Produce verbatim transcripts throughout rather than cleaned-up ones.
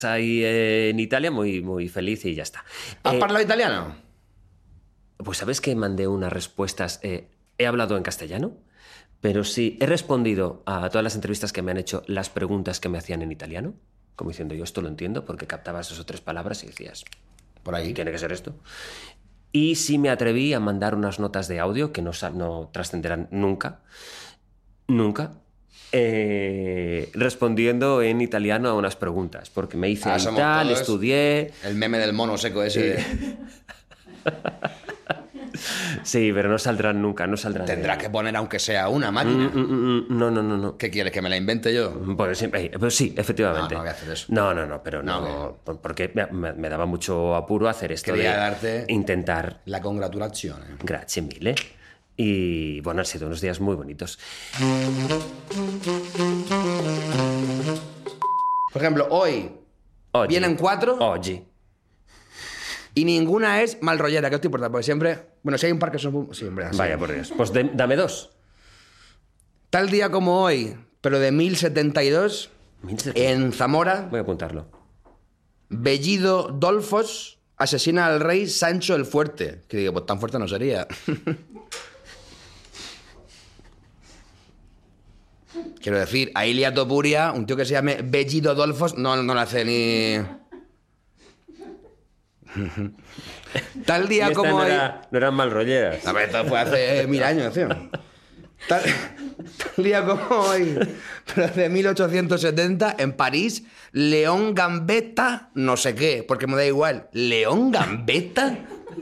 ahí en Italia muy, muy feliz y ya está. ¿Has Eh, parlado italiano? Pues sabes que mandé unas respuestas. Eh, he hablado en castellano, pero sí he respondido a todas las entrevistas que me han hecho las preguntas que me hacían en italiano, como diciendo yo esto lo entiendo, porque captabas dos o tres palabras y decías, Por ahí. tiene que ser esto. Y sí me atreví a mandar unas notas de audio que no, sa- no trascenderán nunca, nunca, eh, respondiendo en italiano a unas preguntas, porque me hice Ah, ahí somos tal, todos estudié. El meme del mono seco ese. de- Sí, pero no saldrán nunca, no saldrán. Tendrás de- que poner aunque sea una Mm, máquina. mm, mm, No, no, no, no. ¿Qué quieres? ¿Que me la invente yo? Pues sí, eh, pues sí, efectivamente. No, no voy a hacer eso. No, no, no, pero no, No, por- porque me, me- me daba mucho apuro hacer esto Quería de darte- intentar. La congratulazione. Grazie mille. Y bueno, han sido unos días muy bonitos. Por ejemplo, hoy Oggi. vienen cuatro Oggi. y ninguna es mal rollera. ¿Qué te importa? Porque siempre... Bueno, si hay un par que son... Siempre así. Vaya por Dios. Pues de- dame dos. Tal día como hoy, pero de mil setenta y dos, mil setenta. en Zamora, Voy a apuntarlo. Bellido Dolfos asesina al rey Sancho el Fuerte. Que digo, pues tan fuerte no sería. Quiero decir, a Ilia Topuria, un tío que se llame Bellido Dolfos, no, no le hace ni... Tal Y día esta como no, hoy... era- no eran mal rolleras. A ver, esto fue hace mil años, tío. Tal, tal día como hoy, pero de mil ochocientos setenta, en París, León Gambetta, no sé qué, porque me da igual. ¿León Gambetta?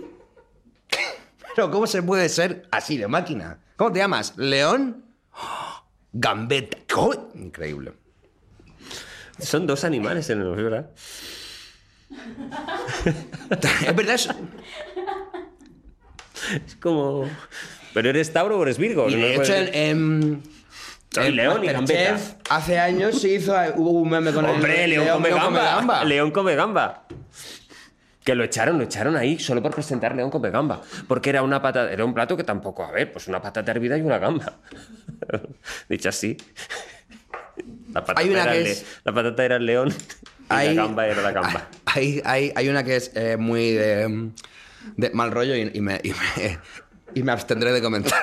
Pero ¿cómo se puede ser así de máquina? ¿Cómo te llamas? ¿León? Gambetta. ¿Cómo? Increíble. Son dos animales en el ¿verdad? Es verdad eso. Es como... ¿Pero eres Tauro o eres Virgo? Y No de puedes- hecho, en, en, Soy en León y Masterchef, Gambetta. hace años se hizo, hubo un meme con ¡Hombre, el León, come, León gamba. León come gamba. Que lo echaron, lo echaron ahí solo por presentar León come gamba. Porque era una patata, era un plato que tampoco, a ver, pues una patata hervida y una gamba. Dicho así. La patata, Hay una era que el le- es- la patata era el león y Hay- la gamba era la gamba. Hay, hay, hay una que es eh, muy de, de mal rollo y, y me, y, me, y me abstendré de comentar.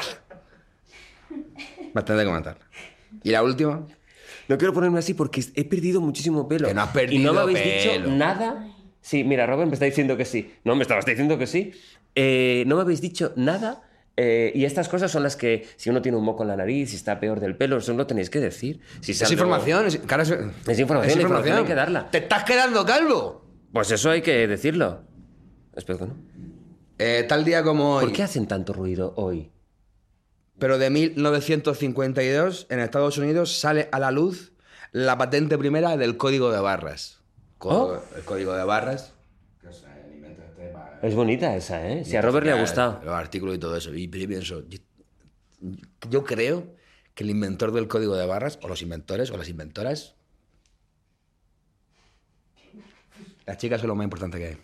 Me abstendré de comentar. ¿Y la última? No quiero ponerme así porque he perdido muchísimo pelo. Que no has y perdido no me habéis pelo. dicho nada. Sí, mira, Robert me está diciendo que sí. No, me estabas diciendo que sí. Eh, no me habéis dicho nada. eh, y estas cosas son las que, si uno tiene un moco en la nariz, si está peor del pelo, eso lo tenéis que decir. Si Es salgo- información. Es, claro, es, Es información, la información hay que darla. ¡Te estás quedando calvo! Pues eso hay que decirlo. Espero que no. Eh, tal día como hoy, ¿Por qué hacen tanto ruido hoy? pero de mil novecientos cincuenta y dos, en Estados Unidos sale a la luz la patente primera del código de barras. Código- El código de barras. Que es el invento este para- Es bonita esa, ¿eh? Si a Robert le ha gustado. Los artículos y todo eso. Y yo pienso, yo, yo creo que el inventor del código de barras, o los inventores, o las inventoras, las chicas son lo más importante que hay.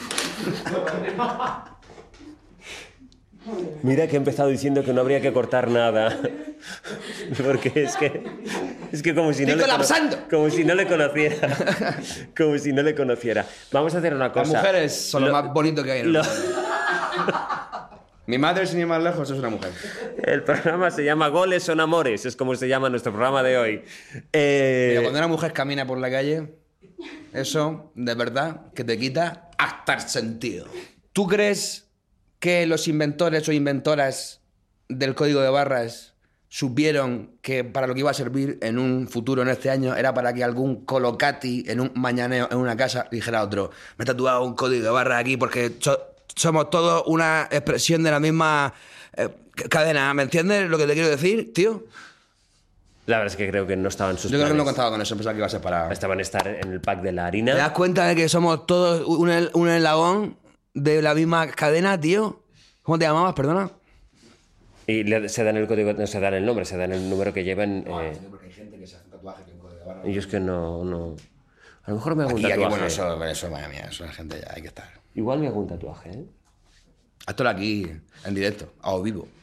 Mira que he empezado diciendo que no habría que cortar nada. Porque es que... Es que como si no ¡Estoy le cono- colapsando! Como si no le conociera. Como si no le conociera. Vamos a hacer una Las cosa. mujeres son lo, más bonito que hay en el lo- mundo. Mi madre, sin ir más lejos, es una mujer. El programa se llama Goles son amores. Es como se llama nuestro programa de hoy. Eh, Mira, cuando una mujer camina por la calle, eso, de verdad, que te quita hasta el sentido. ¿Tú crees que los inventores o inventoras del código de barras supieron que para lo que iba a servir en un futuro, en este año, era para que algún colocati en un mañaneo en una casa dijera a otro, me he tatuado un código de barras aquí porque so- somos todos una expresión de la misma eh, cadena? ¿Me entiendes lo que te quiero decir, tío? La verdad es que creo que no estaban sus Yo creo que no planes. contaba con eso, pensaba que iba a ser para... Estaban a estar en el pack de la ¿Te harina. das cuenta de que somos todos un, el- un eslabón de la misma cadena, tío? ¿Cómo te llamabas, perdona? Y le- se dan el código, no se dan el nombre, se dan el número que llevan. eh, Porque hay gente que se hace un tatuaje que un código de barra. y yo es que no, no. A lo mejor me hago un Aquí, aquí, tatuaje. bueno, eso, eso, madre mía, eso la gente ya hay que estar. Igual me hago un tatuaje, ¿eh? Hazlo aquí, en directo, a o vivo.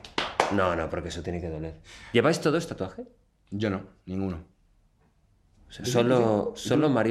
No, no, porque eso tiene que doler. ¿Lleváis todos tatuaje? Yo no, ninguno. O sea, solo, solo Mario